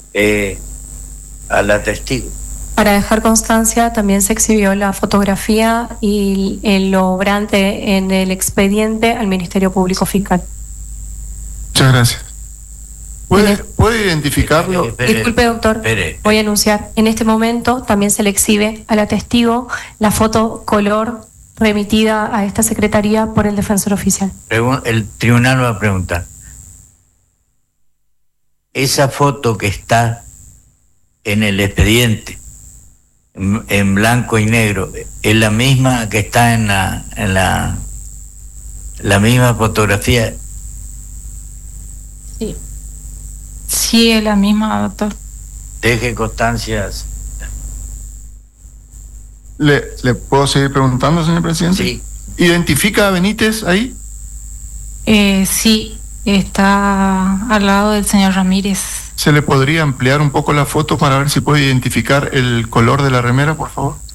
a la testigo. Para dejar constancia, también se exhibió la fotografía y el obrante en el expediente al Ministerio Público Fiscal. Muchas gracias. ¿Puede identificarlo? Disculpe, doctor, voy a anunciar. En este momento también se le exhibe a la testigo la foto color remitida a esta secretaría por el defensor oficial. El tribunal va a preguntar. Esa foto que está en el expediente, en blanco y negro, ¿es la misma que está en la misma fotografía? Sí. Sí, es la misma, doctor. Deje constancias. ¿Le puedo seguir preguntando, señor presidente? Sí. ¿Identifica a Benítez ahí? Sí, está al lado del señor Ramírez. ¿Se le podría ampliar un poco la foto para ver si puede identificar el color de la remera, por favor?